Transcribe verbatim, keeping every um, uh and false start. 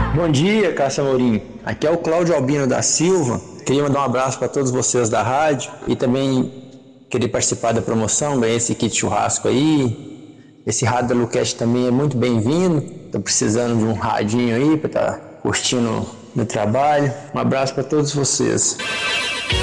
Bom dia, Cássia Mourinho. Aqui é o Cláudio Albino da Silva. Queria mandar um abraço para todos vocês da rádio e também queria participar da promoção, ganhei esse kit churrasco aí. Esse rádio da Lucast também é muito bem-vindo. Estou precisando de um radinho aí para estar tá curtindo meu trabalho. Um abraço para todos vocês.